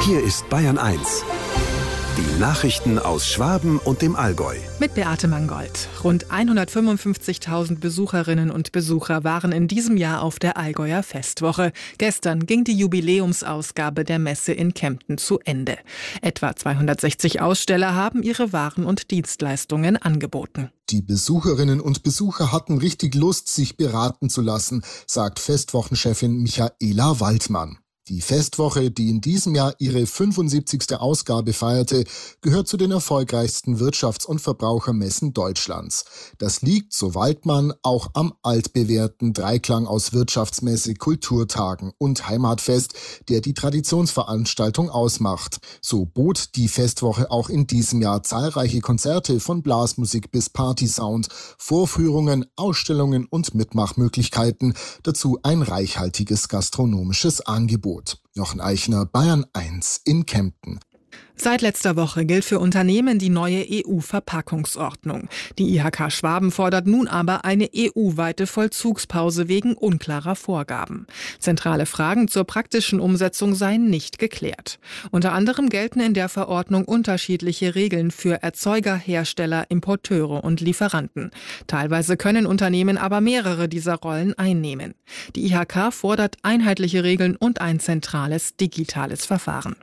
Hier ist Bayern 1. Die Nachrichten aus Schwaben und dem Allgäu. Mit Beate Mangold. Rund 155.000 Besucherinnen und Besucher waren in diesem Jahr auf der Allgäuer Festwoche. Gestern ging die Jubiläumsausgabe der Messe in Kempten zu Ende. Etwa 260 Aussteller haben ihre Waren und Dienstleistungen angeboten. Die Besucherinnen und Besucher hatten richtig Lust, sich beraten zu lassen, sagt Festwochenchefin Michaela Waldmann. Die Festwoche, die in diesem Jahr ihre 75. Ausgabe feierte, gehört zu den erfolgreichsten Wirtschafts- und Verbrauchermessen Deutschlands. Das liegt, so Waldmann, auch am altbewährten Dreiklang aus Wirtschaftsmesse, Kulturtagen und Heimatfest, der die Traditionsveranstaltung ausmacht. So bot die Festwoche auch in diesem Jahr zahlreiche Konzerte von Blasmusik bis Partysound, Vorführungen, Ausstellungen und Mitmachmöglichkeiten, dazu ein reichhaltiges gastronomisches Angebot. Jochen Eichner, Bayern 1 in Kempten. Seit letzter Woche gilt für Unternehmen die neue EU-Verpackungsordnung. Die IHK Schwaben fordert nun aber eine EU-weite Vollzugspause wegen unklarer Vorgaben. Zentrale Fragen zur praktischen Umsetzung seien nicht geklärt. Unter anderem gelten in der Verordnung unterschiedliche Regeln für Erzeuger, Hersteller, Importeure und Lieferanten. Teilweise können Unternehmen aber mehrere dieser Rollen einnehmen. Die IHK fordert einheitliche Regeln und ein zentrales digitales Verfahren.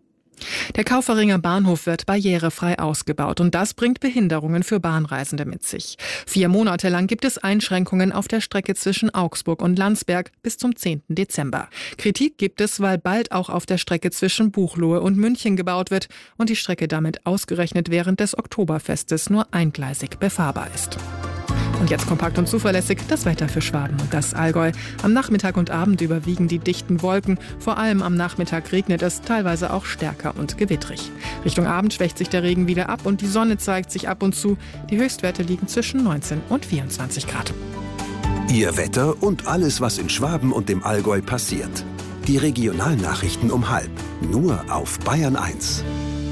Der Kauferinger Bahnhof wird barrierefrei ausgebaut und das bringt Behinderungen für Bahnreisende mit sich. 4 Monate lang gibt es Einschränkungen auf der Strecke zwischen Augsburg und Landsberg bis zum 10. Dezember. Kritik gibt es, weil bald auch auf der Strecke zwischen Buchloe und München gebaut wird und die Strecke damit ausgerechnet während des Oktoberfestes nur eingleisig befahrbar ist. Und jetzt kompakt und zuverlässig das Wetter für Schwaben und das Allgäu. Am Nachmittag und Abend überwiegen die dichten Wolken. Vor allem am Nachmittag regnet es, teilweise auch stärker und gewittrig. Richtung Abend schwächt sich der Regen wieder ab und die Sonne zeigt sich ab und zu. Die Höchstwerte liegen zwischen 19 und 24 Grad. Ihr Wetter und alles, was in Schwaben und dem Allgäu passiert. Die Regionalnachrichten um 12:30. Nur auf Bayern 1.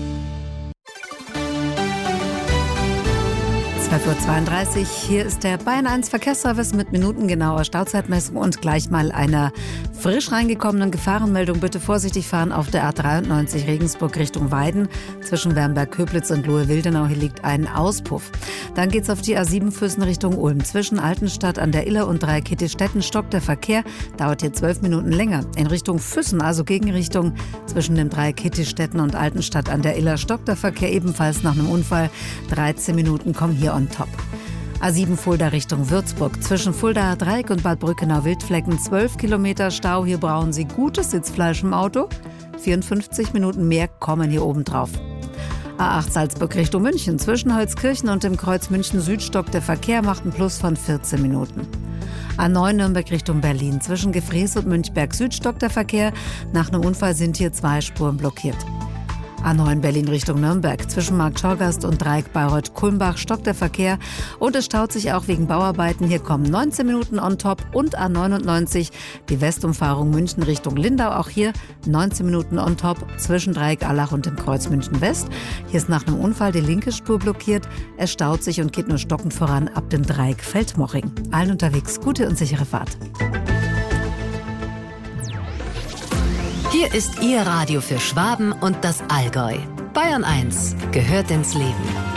12:32 Uhr, hier ist der Bayern 1 Verkehrsservice mit minutengenauer Stauzeitmessung und gleich mal einer frisch reingekommenen Gefahrenmeldung. Bitte vorsichtig fahren auf der A93 Regensburg Richtung Weiden. Zwischen Wernberg-Köblitz und Lohe-Wildenau, hier liegt ein Auspuff. Dann geht's auf die A7 Füssen Richtung Ulm. Zwischen Altenstadt an der Iller und Dreieckittistetten stockt der Verkehr, dauert hier 12 Minuten länger. In Richtung Füssen, also Gegenrichtung zwischen den Dreieckittistetten und Altenstadt an der Iller, stockt der Verkehr ebenfalls nach einem Unfall. 13 Minuten kommen hier on top. A7 Fulda Richtung Würzburg. Zwischen Fuldaer Dreieck und Bad Brückenau-Wildflecken 12 Kilometer Stau. Hier brauchen Sie gutes Sitzfleisch im Auto. 54 Minuten mehr kommen hier oben drauf. A8 Salzburg Richtung München. Zwischen Holzkirchen und dem Kreuz München Süd stockt der Verkehr, macht einen Plus von 14 Minuten. A9 Nürnberg Richtung Berlin. Zwischen Gefrees und Münchberg Süd stockt der Verkehr. Nach einem Unfall sind hier 2 Spuren blockiert. A9 Berlin Richtung Nürnberg. Zwischen Marktschorgast und Dreieck Bayreuth-Kulmbach stockt der Verkehr und es staut sich auch wegen Bauarbeiten. Hier kommen 19 Minuten on top und A99 die Westumfahrung München Richtung Lindau. Auch hier 19 Minuten on top zwischen Dreieck Allach und dem Kreuz München West. Hier ist nach einem Unfall die linke Spur blockiert. Es staut sich und geht nur stockend voran ab dem Dreieck Feldmoching. Allen unterwegs gute und sichere Fahrt. Hier ist Ihr Radio für Schwaben und das Allgäu. Bayern 1 gehört ins Leben.